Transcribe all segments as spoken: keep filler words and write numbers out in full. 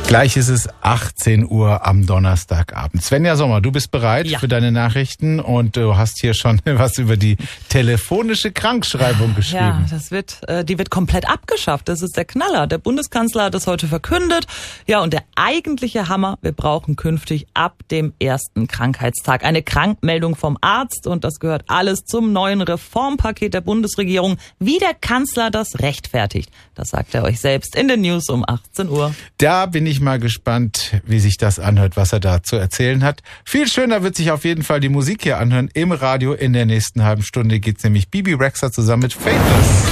Gleich ist es achtzehn Uhr am Donnerstagabend. Svenja Sommer, du bist bereit ja. für deine Nachrichten und du hast hier schon was über die telefonische Krankschreibung geschrieben. Ja, das wird, äh, die wird komplett abgeschafft. Das ist der Knaller. Der Bundeskanzler hat das heute verkündet. Ja, und der eigentliche Hammer, wir brauchen künftig ab dem ersten Krankheitstag eine Krankmeldung vom Arzt und das gehört alles zum neuen Reformpaket der Bundesregierung. Wie der Kanzler das rechtfertigt, das sagt er euch selbst in den News um achtzehn Uhr. Da bin ich mal gespannt, wie sich das anhört, was er da zu erzählen hat. Viel schöner wird sich auf jeden Fall die Musik hier anhören im Radio. In der nächsten halben Stunde geht's nämlich Bibi Rexha zusammen mit Famous.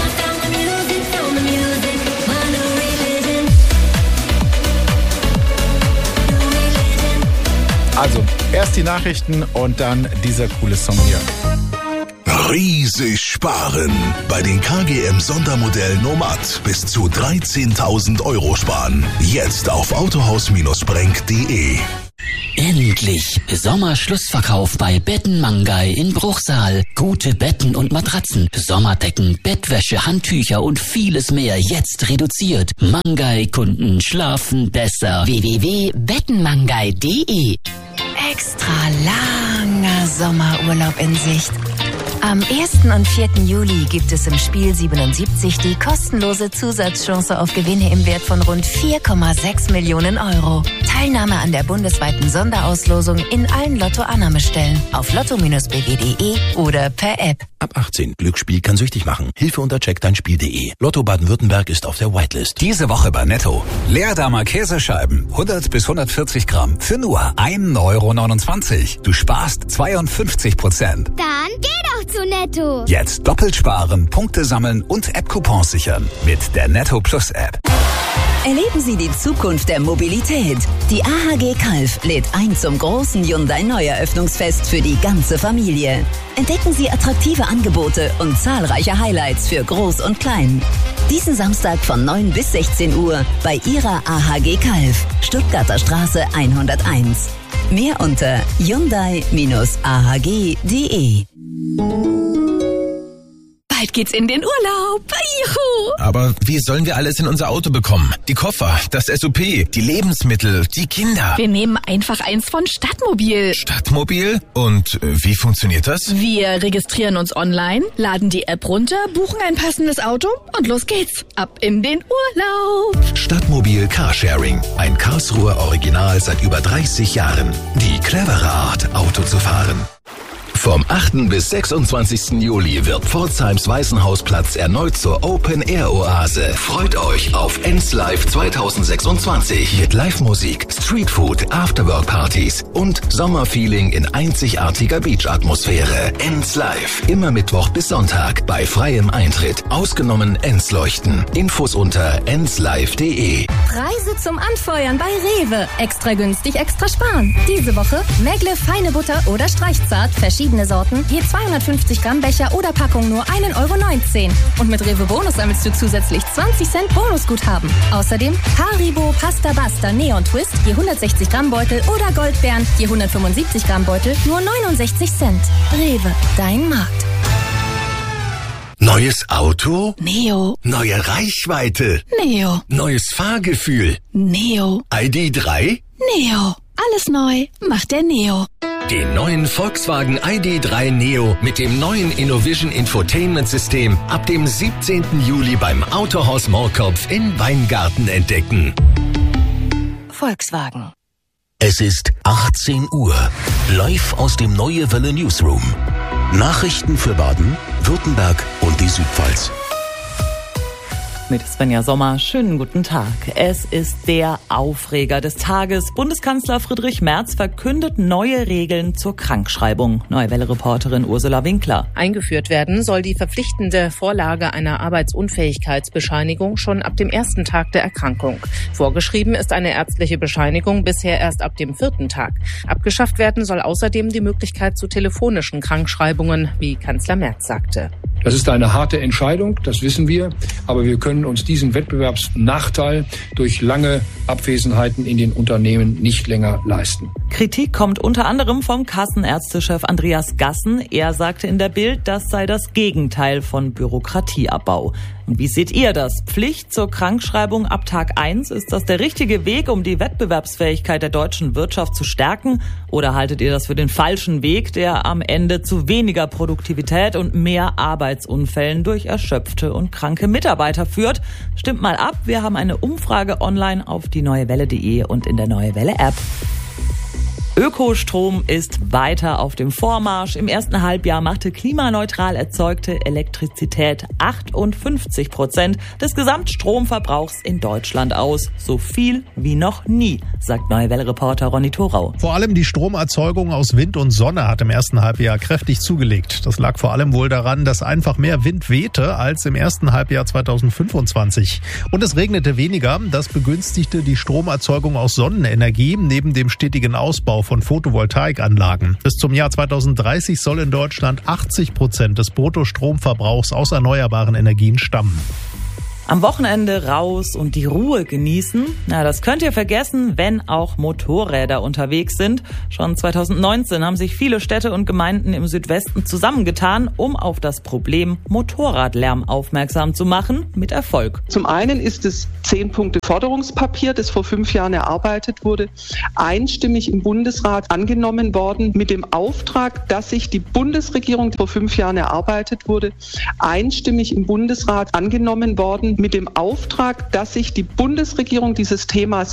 Also, erst die Nachrichten und dann dieser coole Song hier. Riesig sparen. Bei den K G M Sondermodell Nomad bis zu dreizehntausend Euro sparen. Jetzt auf autohaus Bindestrich brenk punkt de. Endlich! Sommerschlussverkauf bei Betten Mangai in Bruchsal. Gute Betten und Matratzen, Sommerdecken, Bettwäsche, Handtücher und vieles mehr jetzt reduziert. Mangai-Kunden schlafen besser. w w w punkt bettenmangai punkt de. Extra langer Sommerurlaub in Sicht. Am ersten und vierten Juli gibt es im Spiel siebenundsiebzig die kostenlose Zusatzchance auf Gewinne im Wert von rund vier Komma sechs Millionen Euro. Teilnahme an der bundesweiten Sonderauslosung in allen Lotto-Annahmestellen auf lotto Bindestrich b w punkt de oder per App. Ab achtzehn. Glücksspiel kann süchtig machen. Hilfe unter check dein spiel punkt de. Lotto Baden-Württemberg ist auf der Whitelist. Diese Woche bei Netto. Leerdammer Käsescheiben. hundert bis hundertvierzig Gramm. Für nur ein Euro neunundzwanzig. Du sparst zweiundfünfzig Prozent. Dann geh doch zu Netto. Jetzt doppelt sparen, Punkte sammeln und App-Coupons sichern. Mit der Netto Plus App. Erleben Sie die Zukunft der Mobilität. Die A H G Calw lädt ein zum großen Hyundai Neueröffnungsfest für die ganze Familie. Entdecken Sie attraktive Angebote und zahlreiche Highlights für Groß und Klein. Diesen Samstag von neun bis sechzehn Uhr bei Ihrer A H G Calw, Stuttgarter Straße hunderteins. Mehr unter hyundai Bindestrich a h g punkt de. Bald geht's in den Urlaub. Juhu! Aber wie sollen wir alles in unser Auto bekommen? Die Koffer, das S U P, die Lebensmittel, die Kinder. Wir nehmen einfach eins von Stadtmobil. Stadtmobil? Und äh, wie funktioniert das? Wir registrieren uns online, laden die App runter, buchen ein passendes Auto und los geht's. Ab in den Urlaub. Stadtmobil Carsharing. Ein Karlsruher Original seit über dreißig Jahren. Die clevere Art, Auto zu fahren. Vom achten bis sechsundzwanzigsten Juli wird Pforzheims Weißenhausplatz erneut zur Open-Air-Oase. Freut euch auf Enslive zweitausendsechsundzwanzig mit Live-Musik, Streetfood, Afterwork-Partys und Sommerfeeling in einzigartiger Beach-Atmosphäre. Enslive, immer Mittwoch bis Sonntag bei freiem Eintritt. Ausgenommen Ensleuchten. Infos unter enslive punkt de. Preise zum Anfeuern bei Rewe. Extra günstig, extra sparen. Diese Woche Megle feine Butter oder Streichzart, verschiedene Sorten, je zweihundertfünfzig Gramm Becher oder Packung nur ein Euro neunzehn. Und mit Rewe Bonus sammelst du zusätzlich zwanzig Cent Bonusguthaben. Außerdem Haribo Pasta Basta Neon Twist, je hundertsechzig Gramm Beutel oder Goldbeeren, je hundertfünfundsiebzig Gramm Beutel, nur neunundsechzig Cent. Rewe, dein Markt. Neues Auto? Neo. Neue Reichweite? Neo. Neues Fahrgefühl? Neo. I D drei? Neo. Alles neu macht der Neo. Den neuen Volkswagen I D drei Neo mit dem neuen Innovision Infotainment System ab dem siebzehnten Juli beim Autohaus Moorkopf in Weingarten entdecken. Volkswagen. Es ist achtzehn Uhr. Live aus dem Neue Welle Newsroom. Nachrichten für Baden, Württemberg und die Südpfalz. Mit Svenja Sommer, schönen guten Tag. Es ist der Aufreger des Tages. Bundeskanzler Friedrich Merz verkündet neue Regeln zur Krankschreibung. Neue Welle-Reporterin Ursula Winkler. Eingeführt werden soll die verpflichtende Vorlage einer Arbeitsunfähigkeitsbescheinigung schon ab dem ersten Tag der Erkrankung. Vorgeschrieben ist eine ärztliche Bescheinigung bisher erst ab dem vierten Tag. Abgeschafft werden soll außerdem die Möglichkeit zu telefonischen Krankschreibungen, wie Kanzler Merz sagte. Das ist eine harte Entscheidung, das wissen wir, aber wir können uns diesen Wettbewerbsnachteil durch lange Abwesenheiten in den Unternehmen nicht länger leisten. Kritik kommt unter anderem vom Kassenärztechef Andreas Gassen. Er sagte in der Bild, das sei das Gegenteil von Bürokratieabbau. Und wie seht ihr das? Pflicht zur Krankschreibung ab Tag eins, ist das der richtige Weg, um die Wettbewerbsfähigkeit der deutschen Wirtschaft zu stärken? Oder haltet ihr das für den falschen Weg, der am Ende zu weniger Produktivität und mehr Arbeitsunfällen durch erschöpfte und kranke Mitarbeiter führt? Stimmt mal ab, wir haben eine Umfrage online auf die neue welle punkt de und in der Neue Welle App. Ökostrom ist weiter auf dem Vormarsch. Im ersten Halbjahr machte klimaneutral erzeugte Elektrizität achtundfünfzig Prozent des Gesamtstromverbrauchs in Deutschland aus. So viel wie noch nie, sagt Neue Welle-Reporter Ronny Thorau. Vor allem die Stromerzeugung aus Wind und Sonne hat im ersten Halbjahr kräftig zugelegt. Das lag vor allem wohl daran, dass einfach mehr Wind wehte als im ersten Halbjahr zweitausendfünfundzwanzig. Und es regnete weniger. Das begünstigte die Stromerzeugung aus Sonnenenergie neben dem stetigen Ausbau von Photovoltaikanlagen. Bis zum Jahr zweitausenddreißig soll in Deutschland achtzig Prozent des Bruttostromverbrauchs aus erneuerbaren Energien stammen. Am Wochenende raus und die Ruhe genießen? Na, das könnt ihr vergessen, wenn auch Motorräder unterwegs sind. Schon zweitausendneunzehn haben sich viele Städte und Gemeinden im Südwesten zusammengetan, um auf das Problem Motorradlärm aufmerksam zu machen, mit Erfolg. Zum einen ist das Zehn-Punkte-Forderungspapier, das vor fünf Jahren erarbeitet wurde, einstimmig im Bundesrat angenommen worden, mit dem Auftrag, dass sich die Bundesregierung, die vor fünf Jahren erarbeitet wurde, einstimmig im Bundesrat angenommen worden, mit dem Auftrag, dass sich die Bundesregierung dieses Themas